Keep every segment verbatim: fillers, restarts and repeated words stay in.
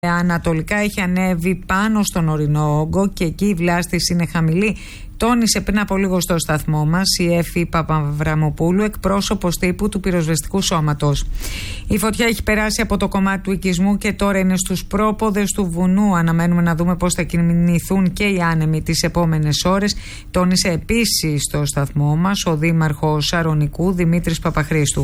Ανατολικά έχει ανέβει πάνω στον ορεινό όγκο και εκεί η βλάστηση είναι χαμηλή. Τόνισε πριν από λίγο στο σταθμό μας η Εφη Παπαβραμοπούλου, εκπρόσωπος τύπου του πυροσβεστικού σώματος. Η φωτιά έχει περάσει από το κομμάτι του οικισμού και τώρα είναι στους πρόποδες του βουνού. Αναμένουμε να δούμε πώς θα κινηθούν και οι άνεμοι τις επόμενες ώρες. Τόνισε επίσης στο σταθμό μας ο δήμαρχος Σαρονικού Δημήτρης Παπαχρήστου.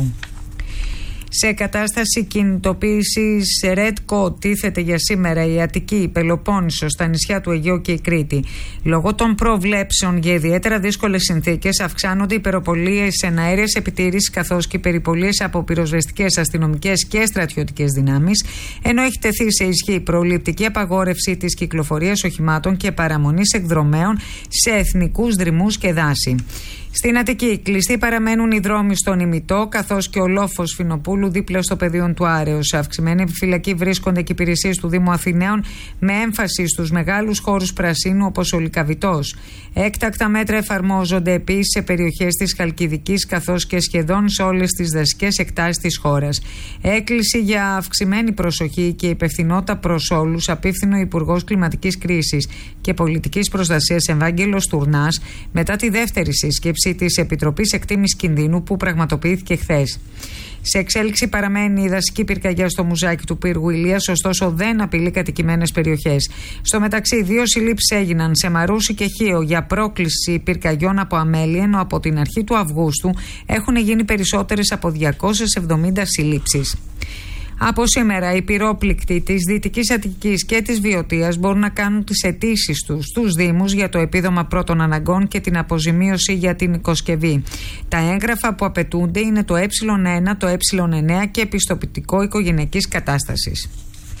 Σε κατάσταση κινητοποίησης Red Code τίθεται για σήμερα η Αττική, η Πελοπόννησος, τα νησιά του Αιγαίου και η Κρήτη. Λόγω των προβλέψεων για ιδιαίτερα δύσκολες συνθήκες αυξάνονται οι υπεροπολίες εναέρειας επιτήρησης καθώς και οι περιπολίες από πυροσβεστικές, αστυνομικές και στρατιωτικές δυνάμεις, ενώ έχει τεθεί σε ισχύ προληπτική απαγόρευση της κυκλοφορίας οχημάτων και παραμονής εκδρομέων σε εθνικούς δρυμούς και δάση. Στην Αττική, κλειστοί παραμένουν οι δρόμοι στον Ημιτό, καθώς και ο λόφος Φινοπούλου δίπλα στο πεδίο του Άρεως. Σε αυξημένη επιφυλακή βρίσκονται και υπηρεσίες του Δήμου Αθηναίων με έμφαση στους μεγάλους χώρους πρασίνου όπως ο Λυκαβητός. Έκτακτα μέτρα εφαρμόζονται επίσης σε περιοχές της Χαλκιδικής καθώς και σχεδόν σε όλες τις δασικές εκτάσεις της χώρας. Έκκληση για αυξημένη προσοχή και υπευθυνότητα προς όλους απίφθηνε ο Υπουργός Κλιματικής Κρίσης και Πολιτικής Προστασίας Ευάγγελος Τουρνάς μετά τη δεύτερη σύσκεψη της Επιτροπής Εκτίμησης Κινδύνου που πραγματοποιήθηκε χθες. Σε εξέλιξη παραμένει η δασική πυρκαγιά στο Μουζάκι του πύργου Ηλίας, ωστόσο δεν απειλεί κατοικημένες περιοχές. Στο μεταξύ, δύο συλλήψεις έγιναν σε Μαρούσι και Χίο για πρόκληση πυρκαγιών από αμέλη, ενώ από την αρχή του Αυγούστου έχουν γίνει περισσότερες από διακόσιες εβδομήντα συλλήψεις. Από σήμερα, οι πυρόπληκτοι της Δυτικής Αττικής και της Βιωτίας μπορούν να κάνουν τις αιτήσεις τους στους Δήμους για το επίδομα πρώτων αναγκών και την αποζημίωση για την οικοσκευή. Τα έγγραφα που απαιτούνται είναι το ε ένα, το ε εννέα και επιστοποιητικό οικογενειακής κατάστασης.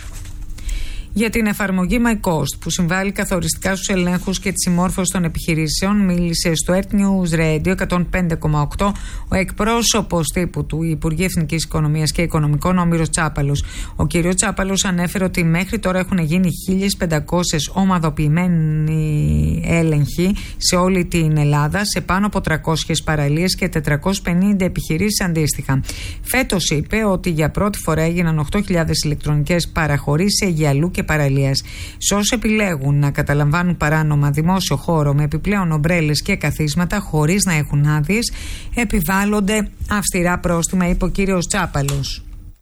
Για την εφαρμογή MyCost που συμβάλλει καθοριστικά στους ελέγχους και τη συμμόρφωση των επιχειρήσεων, μίλησε στο Earth News Radio εκατόν πέντε κόμμα οκτώ ο εκπρόσωπος τύπου του Υπουργείου Εθνικής Οικονομίας και Οικονομικών, ο Μύρος Τσάπαλος. Ο κ. Τσάπαλος ανέφερε ότι μέχρι τώρα έχουν γίνει χίλιες πεντακόσιες ομαδοποιημένοι έλεγχοι σε όλη την Ελλάδα, σε πάνω από τριακόσιες παραλίες και τετρακόσιες πενήντα επιχειρήσεις αντίστοιχα. Φέτος είπε ότι για πρώτη φορά έγιναν οκτώ χιλιάδες ηλεκτρονικές παραχωρήσεις σε γυαλού και παραλίας. Σε όσους επιλέγουν να καταλαμβάνουν παράνομα δημόσιο χώρο με επιπλέον ομπρέλες και καθίσματα χωρίς να έχουν άδειες, επιβάλλονται αυστηρά πρόστιμα, είπε ο κύριος Τσάπαλος.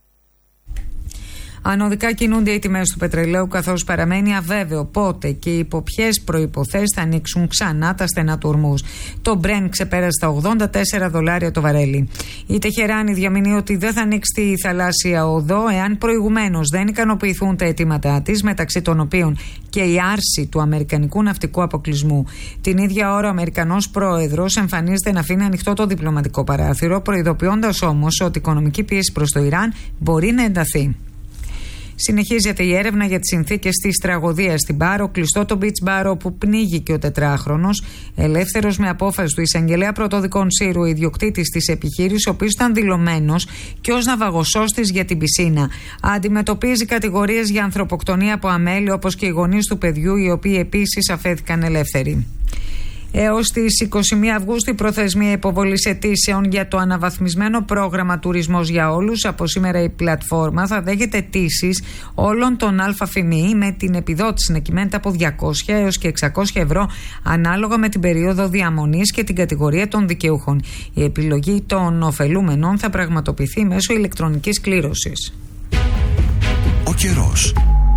Ανωδικά κινούνται οι τιμές του πετρελαίου, καθώς παραμένει αβέβαιο πότε και υπό ποιες προϋποθέσεις θα ανοίξουν ξανά τα στενά του Ορμούζ. Το Brent ξεπέρασε τα ογδόντα τέσσερα δολάρια το βαρέλι. Η Τεχεράνη διαμηνεί ότι δεν θα ανοίξει τη θαλάσσια οδό εάν προηγουμένως δεν ικανοποιηθούν τα αιτήματά της, μεταξύ των οποίων και η άρση του αμερικανικού ναυτικού αποκλεισμού. Την ίδια ώρα, ο Αμερικανός πρόεδρος εμφανίζεται να αφήνει ανοιχτό το διπλωματικό παράθυρο, προειδοποιώντας όμως ότι η οικονομική πίεση προς το Ιράν μπορεί να ενταθεί. Συνεχίζεται η έρευνα για τις συνθήκες της τραγωδίας στην Πάρο, κλειστό το beach bar όπου πνίγηκε ο τετράχρονος, ελεύθερος με απόφαση του εισαγγελέα πρωτοδικών Σύρου, ο ιδιοκτήτης της επιχείρησης, ο οποίος ήταν δηλωμένος και ως ναυαγοσώστης για την πισίνα. Αντιμετωπίζει κατηγορίες για ανθρωποκτονία από αμέλη, όπως και οι γονείς του παιδιού, οι οποίοι επίσης αφέθηκαν ελεύθεροι. Έως τις είκοσι μία Αυγούστου η προθεσμία υποβολής αιτήσεων για το αναβαθμισμένο πρόγραμμα Τουρισμός για Όλους. Από σήμερα η πλατφόρμα θα δέχεται αιτήσεις όλων των ΑΦΜΗ με την επιδότηση να κυμαίνεται από διακόσια έως και εξακόσια ευρώ ανάλογα με την περίοδο διαμονής και την κατηγορία των δικαιούχων. Η επιλογή των ωφελούμενων θα πραγματοποιηθεί μέσω ηλεκτρονικής κλήρωσης. Ο καιρός.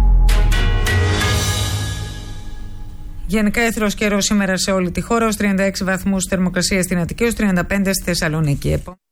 Γενικά έθρος καιρός σήμερα σε όλη τη χώρα, ως τριάντα έξι βαθμούς θερμοκρασία στην Αττική, ως τριάντα πέντε στη Θεσσαλονίκη.